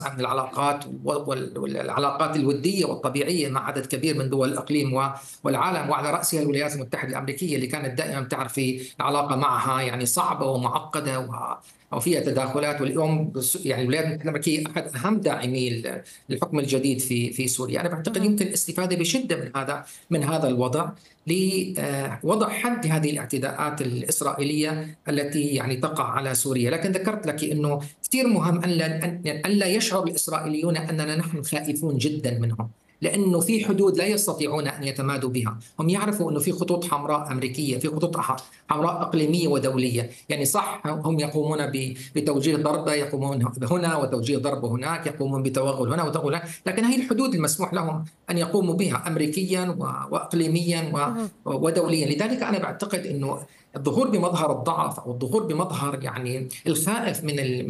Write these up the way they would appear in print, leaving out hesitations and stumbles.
من العلاقات والعلاقات الودية والطبيعية مع عدد كبير من دول الإقليم والعالم، وعلى رأسها الولايات المتحدة الأمريكية اللي كانت دائما تعرف العلاقة معها يعني صعبة ومعقدة وفيها تداخلات. واليوم يعني الولايات المتحدة الأمريكية أحد أهم داعمي الحكم الجديد في سوريا. أنا بعتقد يمكن الاستفادة بشدة من هذا الوضع لوضع حد لهذه الاعتداءات الإسرائيلية التي يعني تقع على سوريا. لكن ذكرت لك أنه كثير مهم أن لا يشعر الإسرائيليون أننا نحن خائفون جدا منهم، لأنه في حدود لا يستطيعون أن يتمادوا بها. هم يعرفوا أنه في خطوط حمراء أمريكية، في خطوط حمراء إقليمية ودولية. يعني صح هم يقومون بتوجيه ضربة، يقومون هنا وتوجيه ضربة هناك، يقومون بتوغل هنا وتوغل هناك، لكن هي الحدود المسموح لهم أن يقوموا بها أمريكيا وإقليميا ودوليا. لذلك أنا بعتقد أنه الظهور بمظهر الضعف او الظهور بمظهر يعني الخائف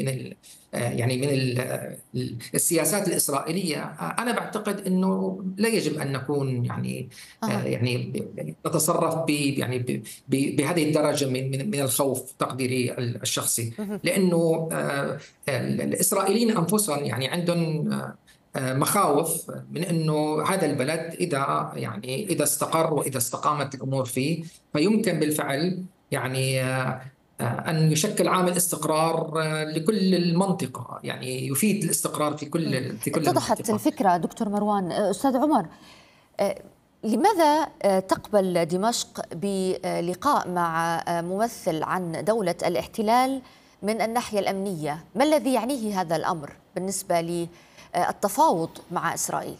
من السياسات الاسرائيليه، انا بعتقد انه لا يجب ان نكون يعني نتصرف بهذه الدرجه من الخوف تقديري الشخصي، لانه الاسرائيليين انفسهم يعني عندهم مخاوف من انه هذا البلد اذا استقر واذا استقامت الامور فيه فيمكن بالفعل يعني ان يشكل عامل استقرار لكل المنطقه، يعني يفيد الاستقرار في كل اتضحت المنطقه. الفكره دكتور مروان. استاذ عمر، لماذا تقبل دمشق بلقاء مع ممثل عن دولة الاحتلال من الناحية الأمنية؟ ما الذي يعنيه هذا الأمر بالنسبة للتفاوض مع إسرائيل؟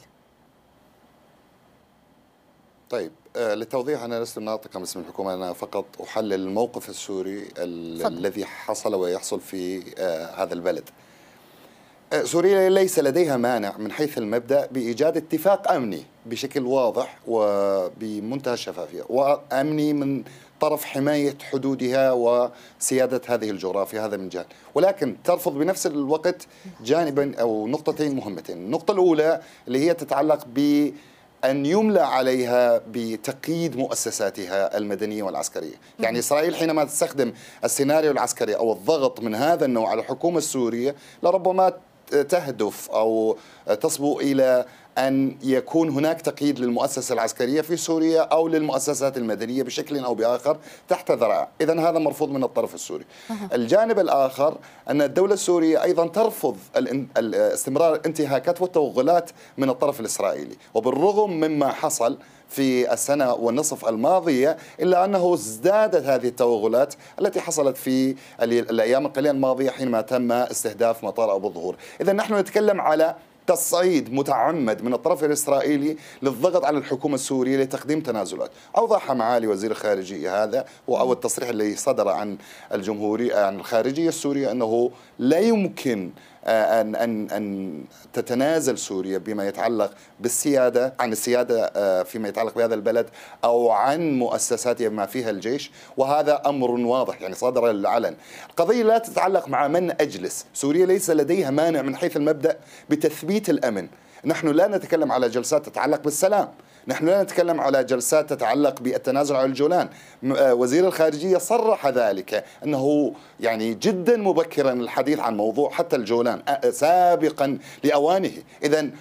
طيب، للتوضيح، أنا لست ناطقا باسم الحكومة، أنا فقط أحلل الموقف السوري الذي حصل ويحصل في هذا البلد. سوريا ليس لديها مانع من حيث المبدأ بإيجاد اتفاق أمني بشكل واضح وبمنتهى الشفافية، وأمني من طرف حماية حدودها وسيادة هذه الجغرافيا، هذا من جهة، ولكن ترفض بنفس الوقت جانبا أو نقطتين مهمتين. النقطة الأولى اللي هي تتعلق بأن يملى عليها بتقييد مؤسساتها المدنية والعسكرية. يعني إسرائيل حينما تستخدم السيناريو العسكري أو الضغط من هذا النوع على الحكومة السورية لربما تهدف أو تصبو إلى أن يكون هناك تقييد للمؤسسة العسكرية في سوريا أو للمؤسسات المدنية بشكل أو بآخر تحت ذرائع. إذن هذا مرفوض من الطرف السوري. الجانب الآخر أن الدولة السورية أيضا ترفض استمرار الانتهاكات والتوغلات من الطرف الإسرائيلي، وبالرغم مما حصل في السنة والنصف الماضية إلا أنه ازدادت هذه التوغلات التي حصلت في الأيام القليلة الماضية حينما تم استهداف مطار أبو الظهور. إذن نحن نتكلم على تصعيد متعمد من الطرف الإسرائيلي للضغط على الحكومة السورية لتقديم تنازلات. أوضح معالي وزير الخارجية هذا أو التصريح اللي صدر عن عن الخارجية السورية أنه لا يمكن أن تتنازل سوريا بما يتعلق بالسيادة عن السيادة فيما يتعلق بهذا البلد أو عن مؤسساتها بما فيها الجيش، وهذا أمر واضح يعني صادر للعلن. القضية لا تتعلق مع من أجلس. سوريا ليس لديها مانع من حيث المبدأ بتثبيت الأمن. نحن لا نتكلم على جلسات تتعلق بالسلام، نحن لا نتكلم على جلسات تتعلق بالتنازل على الجولان. وزير الخارجية صرح ذلك أنه يعني جدا مبكرا الحديث عن موضوع حتى الجولان سابقا لأوانه. إذن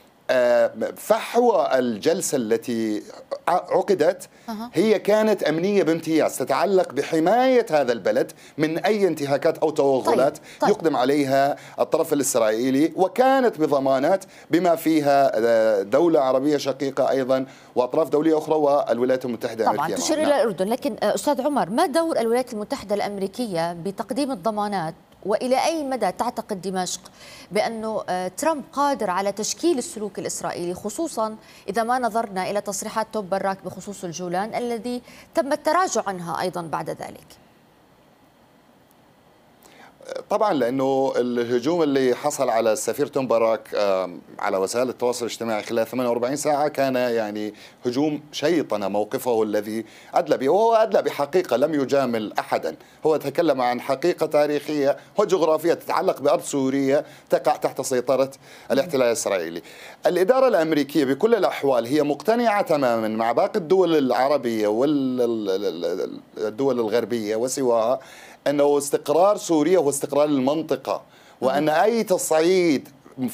فحوى الجلسة التي عقدت هي كانت أمنية بامتياز، تتعلق بحماية هذا البلد من أي انتهاكات أو توغلات يقدم عليها الطرف الإسرائيلي، وكانت بضمانات بما فيها دولة عربية شقيقة أيضا وأطراف دولية أخرى والولايات المتحدة الأمريكية. طبعا تشير إلى الأردن، لكن أستاذ عمر، ما دور الولايات المتحدة الأمريكية بتقديم الضمانات؟ وإلى أي مدى تعتقد دمشق بأنه ترامب قادر على تشكيل السلوك الإسرائيلي، خصوصا إذا ما نظرنا إلى تصريحات توب براك بخصوص الجولان الذي تم التراجع عنها أيضا بعد ذلك؟ طبعا لأنه الهجوم اللي حصل على السفير توم باراك على وسائل التواصل الاجتماعي خلال 48 ساعة كان يعني هجوم شيطنة موقفه الذي أدلى به، وهو أدلى بحقيقة لم يجامل أحدا. هو تكلم عن حقيقة تاريخية وجغرافية تتعلق بأرض سورية تقع تحت سيطرة الاحتلال الإسرائيلي. الإدارة الأمريكية بكل الأحوال هي مقتنعة تماما مع باقي الدول العربية والدول الغربية وسواها أنه استقرار سوريا هو استقرار المنطقة، وأن أي تصعيد